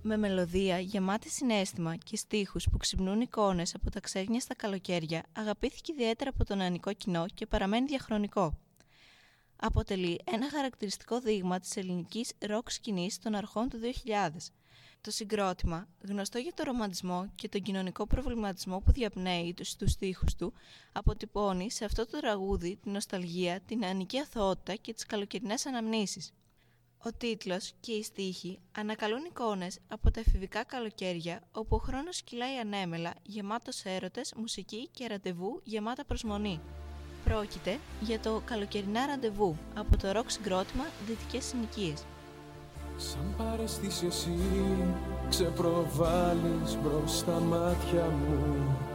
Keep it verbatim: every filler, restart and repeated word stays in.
με μελωδία γεμάτη συναίσθημα και στίχους που ξυπνούν εικόνες από τα ξέγνιαστα καλοκαίρια, αγαπήθηκε ιδιαίτερα από το νεανικό κοινό και παραμένει διαχρονικό. Αποτελεί ένα χαρακτηριστικό δείγμα της ελληνικής ροκ σκηνής των αρχών του δύο χιλιάδες. Το συγκρότημα, γνωστό για το ρομαντισμό και τον κοινωνικό προβληματισμό που διαπνέει στους στίχους του, αποτυπώνει σε αυτό το τραγούδι την νοσταλγία, την νεανική αθωότητα και τις καλοκαιρινές αναμνήσεις. Ο τίτλος και οι στίχοι ανακαλούν εικόνες από τα εφηβικά καλοκαίρια, όπου ο χρόνος κυλάει ανέμελα, γεμάτος έρωτες, μουσική και ραντεβού γεμάτα προσμονή. Πρόκειται για το «Καλοκαιρινά ραντεβού» από το ροκ συγκρότημα Δυτικές Συνοικίες. Σαν παραισθήσει εσύ ξεπροβάλλεις μπρος στα μάτια μου